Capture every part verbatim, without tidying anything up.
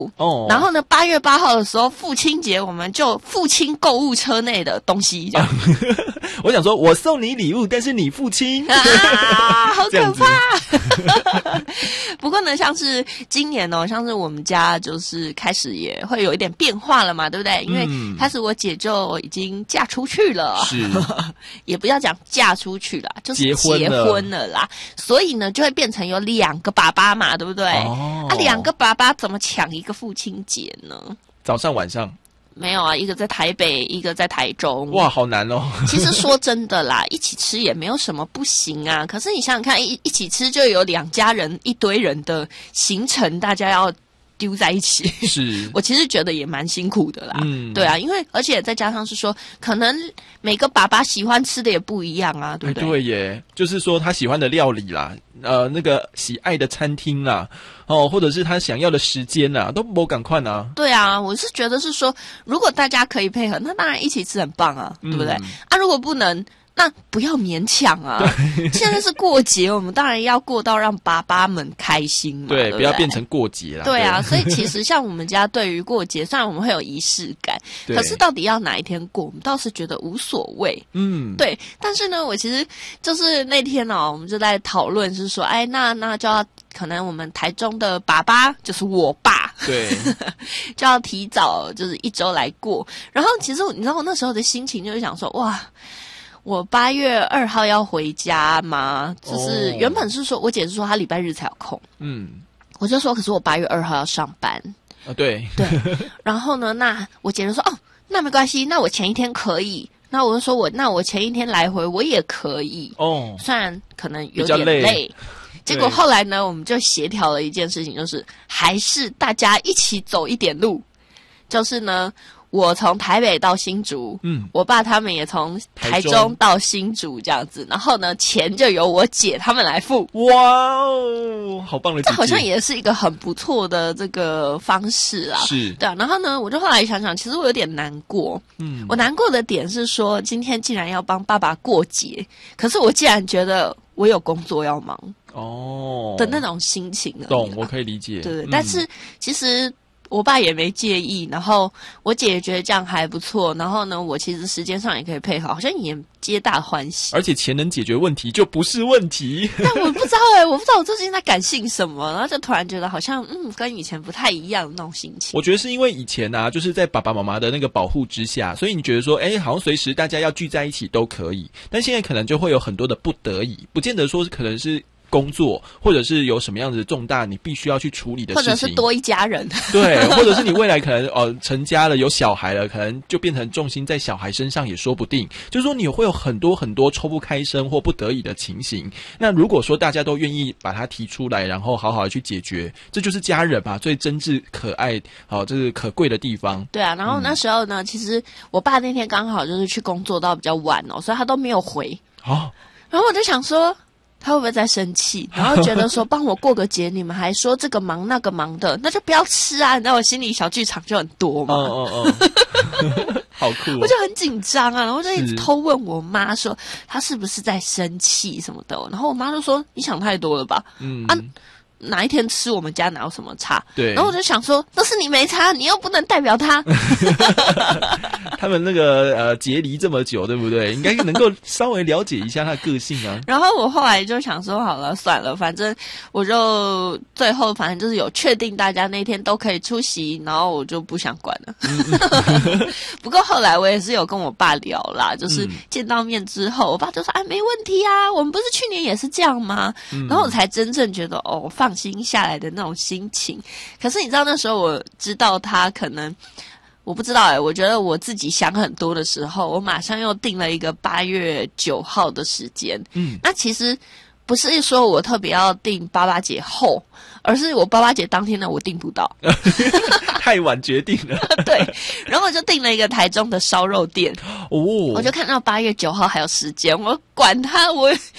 哦， 然后呢，八月八号的时候，父亲节，我们就父亲购物车内的东西这样。 我想说，我送你礼物，但是你父亲啊，好可怕！不过呢，像是今年哦，像是我们家就是开始也会有一点变化了嘛，对不对？因为开始我姐就已经嫁出去了， 是也不要讲嫁出去了，就是结婚了结婚了啦。所以呢，就会变成有两个爸爸嘛，对不对？ 哦， 啊，两个爸爸怎么抢一个父亲节呢？ 早上晚上没有啊，一个在台北，一个在台中。 哇，好难哦。 其实说真的啦，一起吃也没有什么不行啊。可是你想想看，一一起吃就有两家人一堆人的行程，大家要丢在一起， 是我其实觉得也蛮辛苦的啦。 嗯， 对啊，因为而且再加上是说，可能每个爸爸喜欢吃的也不一样啊，对不对？ 对耶，就是说他喜欢的料理啦，呃，那个喜爱的餐厅啦，哦，或者是他想要的时间啦，都没赶快啊。 对啊，我是觉得是说，如果大家可以配合，那当然一起吃很棒啊， 嗯、 对不对？啊，如果不能，那不要勉强啊！现在是过节，我们当然要过到让爸爸们开心嘛， 对， 对不对？ 不要变成过节啦。 对啊， 对， 所以其实像我们家对于过节，虽然我们会有仪式感，可是到底要哪一天过，我们倒是觉得无所谓。 嗯， 对。但是呢，我其实就是那天哦，我们就在讨论，是说，哎，那那就要可能我们台中的爸爸，就是我爸， 对， 就要提早就是一周来过。然后其实你知道我那时候的心情就是想说，哇。我八月二号要回家吗？就是原本是说，我姐是说她礼拜日才有空， 嗯， 我就说，可是我八月二号要上班啊，对对。然后呢，那我姐就说，哦，那没关系，那我前一天可以。那我就说我那我前一天来回我也可以哦， 虽然可能有点累。 累结果后来呢，我们就协调了一件事情，就是还是大家一起走一点路，就是呢。我从台北到新竹，嗯，我爸他们也从台中到新竹这样子，然后呢，钱就由我姐他们来付。 哇哦，好棒的姐姐！ 这好像也是一个很不错的这个方式啊。 是， 对啊。然后呢，我就后来想想，其实我有点难过。嗯，我难过的点是说，今天既然要帮爸爸过节，可是我既然觉得我有工作要忙哦的那种心情而已啦。 懂，我可以理解。 对对， 嗯、 但是其实。我爸也没介意，然后我姐也觉得这样还不错，然后呢，我其实时间上也可以配合，好像也皆大欢喜。 而且钱能解决问题就不是问题。 但我不知道哎、欸，我不知道我最近在感性什么，然后就突然觉得好像嗯，跟以前不太一样的那种心情。 我觉得是因为以前啊，就是在爸爸妈妈的那个保护之下，所以你觉得说，哎，好像随时大家要聚在一起都可以，但现在可能就会有很多的不得已，不见得说可能是。工作，或者是有什么样子的重大你必须要去处理的事情， 或者是多一家人， 对，或者是你未来可能呃成家了有小孩了，可能就变成重心在小孩身上也说不定。就是说你会有很多很多抽不开身或不得已的情形。那如果说大家都愿意把它提出来，然后好好的去解决，这就是家人吧最真挚可爱好、哦、这是可贵的地方。 对啊，然后那时候呢，嗯、其实我爸那天刚好就是去工作到比较晚哦，所以他都没有回。哦，然后我就想说。他会不会在生气？然后觉得说帮我过个节，你们还说这个忙那个忙的，那就不要吃啊！你知道我心里小剧场就很多嘛。 嗯嗯嗯，好酷、哦！ 我就很紧张啊，然后就一直偷问我妈说她是不是在生气什么的，然后我妈就说你想太多了吧？嗯啊。哪一天吃我们家哪有什么差？ 对， 然后我就想说，那是你没差，你又不能代表他。 他们那个呃结离这么久，对不对？应该能够稍微了解一下他的个性啊。 然后我后来就想说，好了，算了，反正我就最后反正就是有确定大家那天都可以出席，然后我就不想管了。不过后来我也是有跟我爸聊啦，就是见到面之后，我爸就说：“哎，没问题啊，我们不是去年也是这样吗？”嗯、然后我才真正觉得哦，放心下来的那种心情。可是你知道那时候我知道他可能我不知道哎、欸，我觉得我自己想很多的时候，我马上又定了一个八月九号的时间。嗯，那其实不是说我特别要定八八节后，而是我八八节当天呢我定不到， 太晚决定了。 对，然后我就定了一个台中的烧肉店。哦，我就看到八月九号还有时间，我管他我。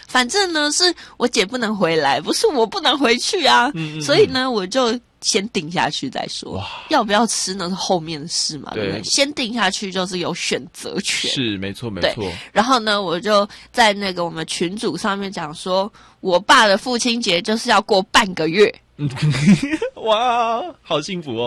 反正呢是我姐不能回来，不是我不能回去啊。嗯嗯嗯，所以呢，我就先定下去再说，要不要吃呢是后面的事嘛，对不对？先定下去就是有选择权， 是没错没错。 然后呢，我就在那个我们群组上面讲说，我爸的父亲节就是要过半个月。 哇，好幸福哦。